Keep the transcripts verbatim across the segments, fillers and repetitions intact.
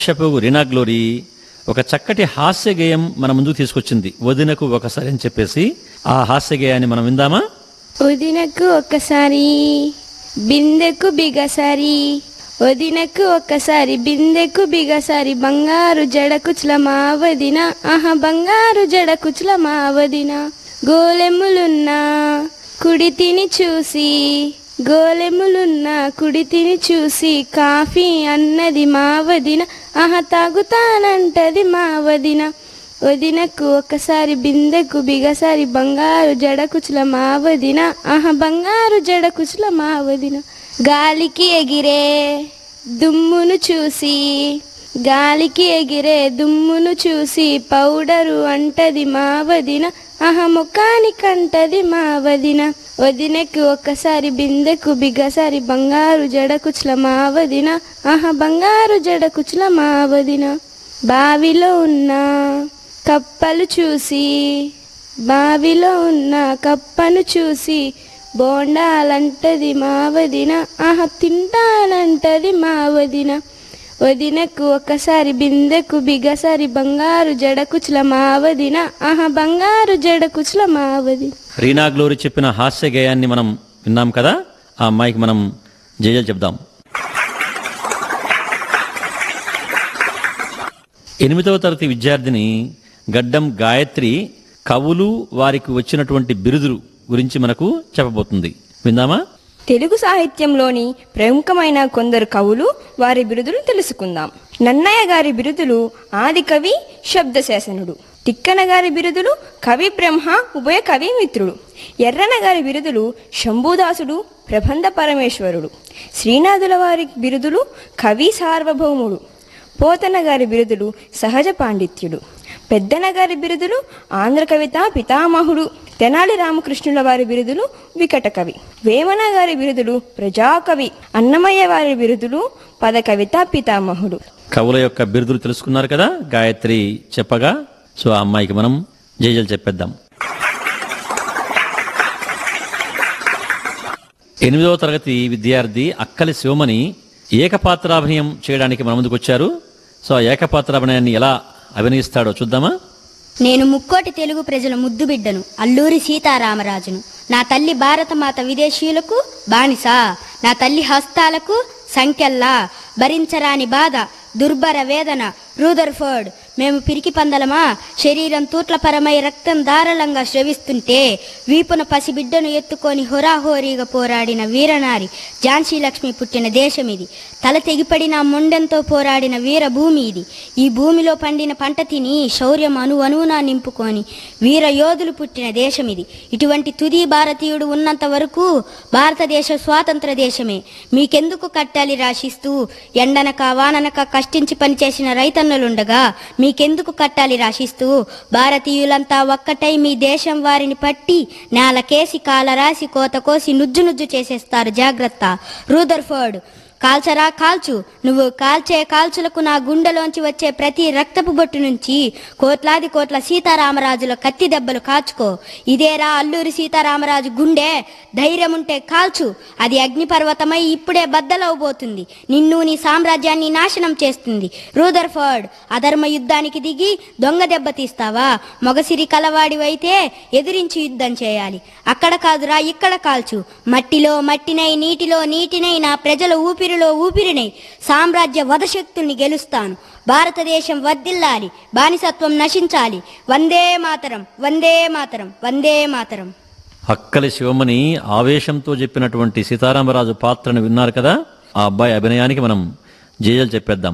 షపు Reena glory ఒక చక్కటి హాస్య గేయం మన ముందుకు తీసుకొచ్చింది. వదినకు ఒకసారి అని చెప్పేసి ఆ హాస్య గేయాన్ని మనం విందామా? వదినకు ఒకసారి బిందెకు బిగసారి, వదినకు ఒక్కసారి బిందెకు బిగసారి, బంగారు జడకుచుల మా వదిన, ఆహా బంగారు జడకుచుల మా వదిన. గోలెములున్నా కుడి తిని చూసి, గోలెములున్నా కుడి తిని చూసి, కాఫీ అన్నది మా వదిన, ఆహా తాగుతానంటది మా వదిన. వదినకు ఒకసారి బిందెకు బిగసారి, బంగారు జడకుచుల మా వదిన, ఆహా బంగారు జడకుచుల మా వదిన. గాలికి ఎగిరే దుమ్మును చూసి, గాలికి ఎగిరే దుమ్మును చూసి, పౌడరు అంటది మా వదిన, ఆహా ముఖానికంటది మా వదిన. వదినకు ఒక్కసారి బిందెకు బిగసారి, బంగారు జడకుచుల మా వదిన, ఆహా బంగారు జడకుచుల మా వదిన. బావిలో ఉన్న కప్పలు చూసి, బావిలో ఉన్న కప్పను చూసి, బోండాలంటది మా వదిన, ఆహా తింటానంటది మా వదిన. వదినకు ఒకసారి బిందెకు బిగసారి, బంగారు జడకుచుల మా వదిన, ఆహా బంగారు జడకుచుల మా వదిన. రీనా గ్లోరీ చెప్పిన హాస్య గేయాన్ని మనం విన్నాం కదా. ఆ అమ్మాయికి మనం జయజలు చెప్దాం. ఎనిమిదవ తరగతి విద్యార్థిని గడ్డం గాయత్రి కవులు వారికి వచ్చినటువంటి బిరుదులు గురించి మనకు చెప్పబోతుంది. విందామా? తెలుగు సాహిత్యంలోని ప్రముఖమైన కొందరు కవులు వారి బిరుదులు తెలుసుకుందాం. నన్నయ్య గారి బిరుదులు ఆది కవి, శబ్దశాసనుడు. తిక్కన గారి బిరుదులు కవి బ్రహ్మ, ఉభయ కవి మిత్రుడు. ఎర్రన గారి బిరుదులు శంభుదాసుడు, ప్రబంధ పరమేశ్వరుడు. శ్రీనాథుల వారి బిరుదులు కవి సార్వభౌముడు. పోతన గారి బిరుదులు సహజ పాండిత్యుడు. పెద్దన గారి బిరుదులు ఆంధ్ర కవిత పితామహుడు. తెనాలి రామకృష్ణుల వారి బిరుదులు వికట కవి. వేమన గారి బిరుదులు ప్రజాకవి. అన్నమయ్య వారి బిరుదులు పద కవిత పితామహుడు. కవుల యొక్క బిరుదులు తెలుసుకున్నారు కదా గాయత్రి చెప్పగా. సో ఆ అమ్మాయికి మనం జయజలు చెప్పేద్దాం. ఎనిమిదవ తరగతి విద్యార్థి అక్కలి శివమణి ఏకపాత్రాభినయం చేయడానికి మన ముందుకు వచ్చారు. సో ఆ ఏకపాత్రాభినయాన్ని ఎలా అభినయిస్తాడో చూద్దామా? నేను ముక్కోటి తెలుగు ప్రజల ముద్దు బిడ్డను, అల్లూరి సీతారామరాజును. నా తల్లి భారతమాత విదేశీయులకు బానిస, నా తల్లి హస్తాలకు సంఖ్యల్లా, భరించరాని బాధ దుర్భర వేదన రూదర్ఫర్డ్. మేము పిరికి పందలమా, శరీరం తూట్లపరమై రక్తం ధారాళంగా స్రవిస్తుంటే వీపున పసిబిడ్డను ఎత్తుకొని హోరాహోరీగా పోరాడిన వీరనారి ఝాన్సీ లక్ష్మి పుట్టిన దేశం ఇది. తల తెగిపడిన మొండెంతో పోరాడిన వీరభూమి ఇది. ఈ భూమిలో పండిన పంట తిని శౌర్యం అను అనువునా నింపుకొని వీర యోధులు పుట్టిన దేశం ఇది. ఇటువంటి తుది భారతీయుడు ఉన్నంత వరకు భారతదేశ స్వాతంత్ర దేశమే. మీకెందుకు కట్టాలి రాశిస్తూ ఎండనక వాననక కష్టించి పనిచేసిన రైతన్నులుండగా మీకెందుకు కట్టాలి రాశిస్తూ భారతీయులంతా ఒక్కటై మీ దేశం వారిని పట్టి నేలకేసి కాలరాసి కోత కోసి నుజ్జు నుజ్జు చేసేస్తారు, జాగ్రత్త. రూదర్ఫర్డ్. కాల్చరా కాల్చు, నువ్వు కాల్చే కాల్చులకు నా గుండెలోంచి వచ్చే ప్రతి రక్తపు బొట్టు నుంచి కోట్లాది కోట్ల సీతారామరాజుల కత్తి దెబ్బలు కాచుకో. ఇదేరా అల్లూరి సీతారామరాజు గుండె. ధైర్యం ఉంటే కాల్చు, అది అగ్నిపర్వతమై ఇప్పుడే బద్దలవబోతుంది, నిన్ను నీ సామ్రాజ్యాన్ని నాశనం చేస్తుంది. రూదర్ఫర్డ్. అధర్మ యుద్ధానికి దిగి దొంగ దెబ్బ తీస్తావా? మొగసిరి కలవాడివైతే ఎదిరించి యుద్ధం చేయాలి. అక్కడ కాదురా ఇక్కడ కాల్చు. మట్టిలో మట్టినై నీటిలో నీటినై నా ప్రజల ఊపిరి లో ఊపిరినై సామ్రాజ్య వధశక్తుల్ని గెలుస్తాను. భారతదేశం వర్ధిల్లాలి, బానిసత్వం నశించాలి. వందే మాతరం, వందే మాతరం, వందే మాతరం. అక్కలి శివమణి ఆవేశంతో చెప్పినటువంటి సీతారామరాజు పాత్రను విన్నారు కదా. ఆ అబ్బాయి అభినయానికి మనం జయజలు చెప్పేద్దాం.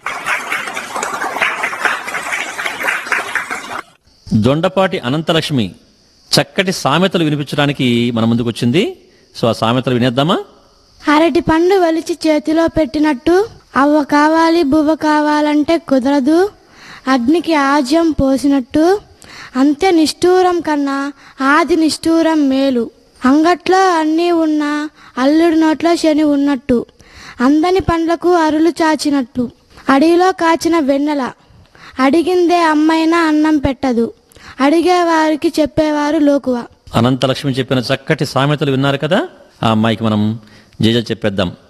దొండపాటి అనంతలక్ష్మి చక్కటి సామెతలు వినిపించడానికి మన ముందుకు వచ్చింది. సో ఆ సామెతలు వినేద్దామా? అరటి పండు వలిచి చేతిలో పెట్టినట్టు అవ్వ కావాలి బువ్వ కావాలంటే కుదరదు, అగ్నికి ఆజ్యం పోసినట్టు అంతే నిష్ఠూరం కన్నా ఆది నిష్ఠూరం మేలు. అంగట్లో అన్నీ ఉన్నా అల్లుడి నోట్లో శని ఉన్నట్టు, అందని పండ్లకు అరులు చాచినట్టు, అడవిలో కాచిన వెన్నెల అడిగిందే అమ్మైనా అన్నం పెట్టదు, అడిగేవారికి చెప్పేవారు లోకువ. అనంతలక్ష్మి చెప్పిన చక్కటి సామెతలు విన్నారు కదా. ఆ అమ్మాయికి మనం జయజలు చెప్పేద్దాం.